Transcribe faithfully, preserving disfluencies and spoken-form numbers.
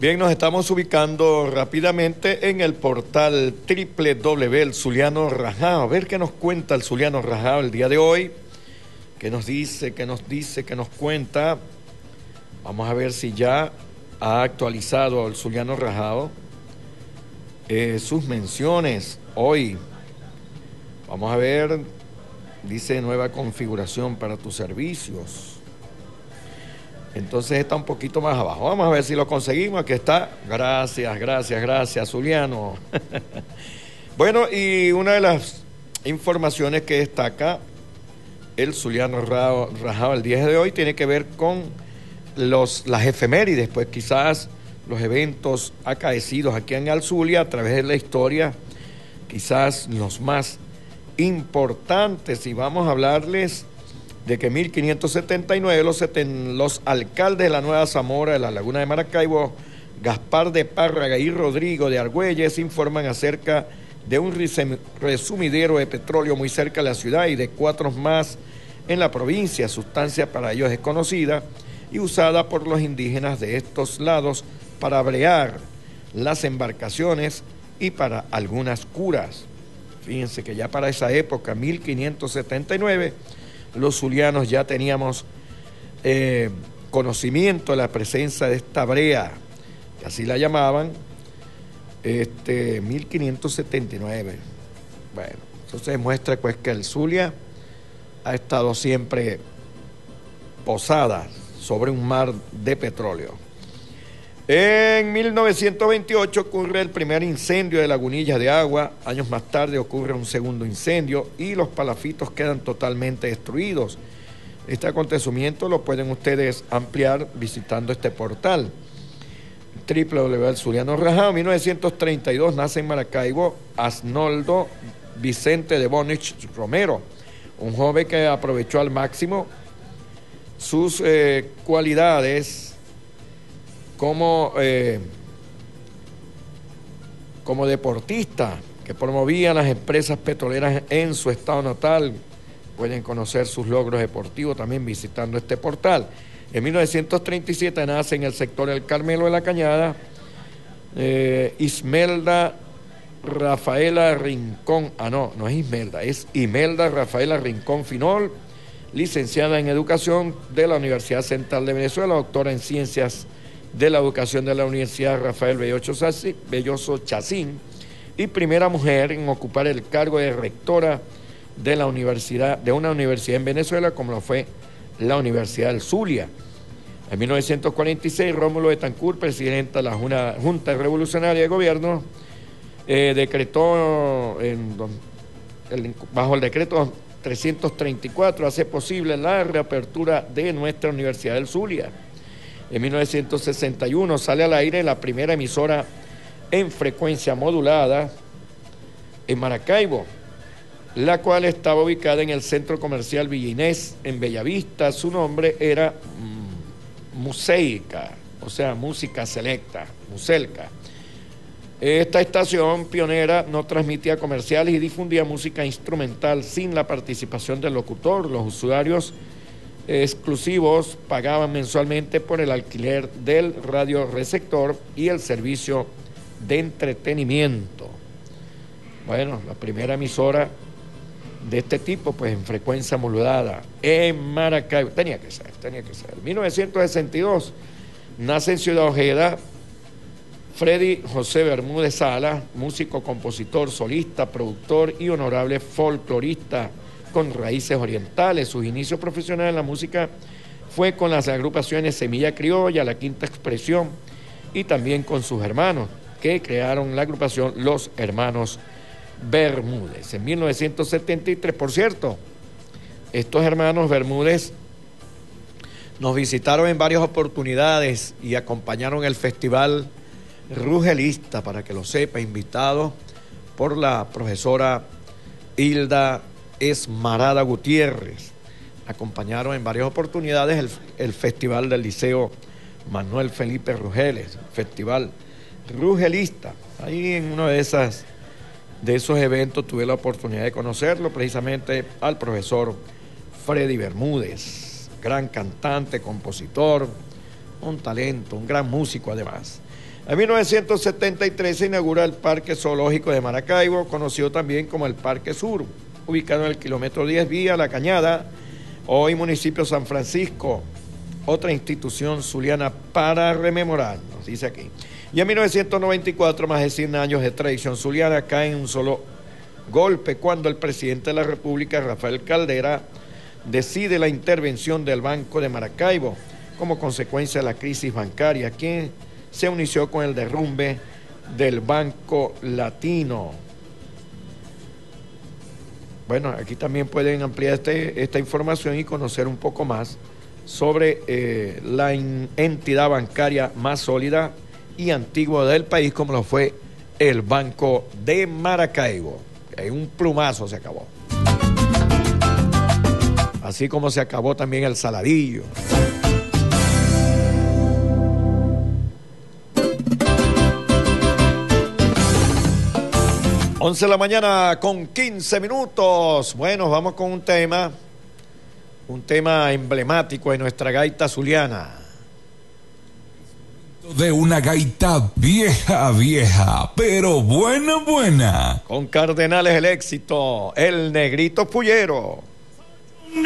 Bien, nos estamos ubicando rápidamente en el portal doble u doble u doble u punto el Zuliano Rajao. A ver qué nos cuenta el Zuliano Rajao el día de hoy. ¿Qué nos dice, qué nos dice, qué nos cuenta? Vamos a ver si ya ha actualizado el Zuliano Rajao eh, sus menciones hoy. Vamos a ver, dice nueva configuración para tus servicios. Entonces está un poquito más abajo. Vamos a ver si lo conseguimos. Aquí está. Gracias, gracias, gracias, Zuliano. Bueno, y una de las informaciones que destaca el Zuliano Rajao el día de hoy tiene que ver con los, las efemérides, pues quizás los eventos acaecidos aquí en el Zulia a través de la historia, quizás los más importantes. Y vamos a hablarles de que en mil quinientos setenta y nueve los, seten, los alcaldes de la Nueva Zamora de la Laguna de Maracaibo, Gaspar de Párraga y Rodrigo de Argüelles, informan acerca de un resumidero de petróleo muy cerca de la ciudad y de cuatro más en la provincia, sustancia para ellos desconocida y usada por los indígenas de estos lados para brear las embarcaciones y para algunas curas. Fíjense que ya para esa época, mil quinientos setenta y nueve, los zulianos ya teníamos eh, conocimiento de la presencia de esta brea, que así la llamaban, este, mil quinientos setenta y nueve. Bueno, eso se demuestra pues que el Zulia ha estado siempre posada sobre un mar de petróleo. En mil novecientos veintiocho ocurre el primer incendio de Lagunillas de Agua. Años más tarde ocurre un segundo incendio y los palafitos quedan totalmente destruidos. Este acontecimiento lo pueden ustedes ampliar visitando este portal. doble u doble u doble u punto el Zuliano Rajao. En mil novecientos treinta y dos nace en Maracaibo Asnoldo Vicente de Bonich Romero, un joven que aprovechó al máximo sus eh, cualidades como, eh, como deportista que promovía las empresas petroleras en su estado natal. Pueden conocer sus logros deportivos también visitando este portal. En mil novecientos treinta y siete nace en el sector del Carmelo de la Cañada eh, Ismelda Rafaela Rincón, ah no, no es Ismelda, es Imelda Rafaela Rincón Finol, licenciada en Educación de la Universidad Central de Venezuela, doctora en Ciencias de la Educación de la Universidad Rafael Belloso Chacín y primera mujer en ocupar el cargo de rectora de la universidad, de una universidad en Venezuela como lo fue la Universidad del Zulia. En mil novecientos cuarenta y seis, Rómulo Betancourt, presidenta de la Junta Revolucionaria de Gobierno, eh, decretó en, el, bajo el decreto trescientos treinta y cuatro hace posible la reapertura de nuestra Universidad del Zulia. En mil novecientos sesenta y uno sale al aire la primera emisora en frecuencia modulada en Maracaibo, la cual estaba ubicada en el centro comercial Villa Inés, en Bellavista. Su nombre era mm, Museica, o sea, música selecta, Muselca. Esta estación pionera no transmitía comerciales y difundía música instrumental sin la participación del locutor. Los usuarios exclusivos pagaban mensualmente por el alquiler del radioreceptor y el servicio de entretenimiento. Bueno, la primera emisora de este tipo, pues en frecuencia modulada en Maracaibo, tenía que ser, tenía que ser. En mil novecientos sesenta y dos nace en Ciudad Ojeda Freddy José Bermúdez Sala, músico, compositor, solista, productor y honorable folclorista con raíces orientales. Sus inicios profesionales en la música fue con las agrupaciones Semilla Criolla, La Quinta Expresión y también con sus hermanos, que crearon la agrupación Los Hermanos Bermúdez. En mil novecientos setenta y tres, por cierto, estos hermanos Bermúdez nos visitaron en varias oportunidades y acompañaron el Festival Rugelista, para que lo sepa, invitados por la profesora Hilda Esmarada Gutiérrez. Acompañaron en varias oportunidades el, el Festival del Liceo Manuel Felipe Rugeles, Festival Rugelista. Ahí en uno de esas de esos eventos tuve la oportunidad de conocerlo, precisamente al profesor Freddy Bermúdez, gran cantante, compositor, un talento, un gran músico además. En mil novecientos setenta y tres se inaugura el Parque Zoológico de Maracaibo, conocido también como el Parque Sur, ubicado en el kilómetro diez vía La Cañada, hoy municipio San Francisco, otra institución zuliana para rememorar, nos dice aquí. Y en mil novecientos noventa y cuatro, más de cien años de tradición zuliana caen en un solo golpe cuando el presidente de la República, Rafael Caldera, decide la intervención del Banco de Maracaibo como consecuencia de la crisis bancaria, quien se inició con el derrumbe del Banco Latino. Bueno, aquí también pueden ampliar este, esta información y conocer un poco más sobre eh, la in, entidad bancaria más sólida y antigua del país, como lo fue el Banco de Maracaibo. En un plumazo se acabó. Así como se acabó también el Saladillo. once de la mañana con quince minutos. Bueno, vamos con un tema, un tema emblemático de nuestra gaita zuliana. De una gaita vieja, vieja, pero buena, buena. Con Cardenales el éxito, el Negrito Pullero.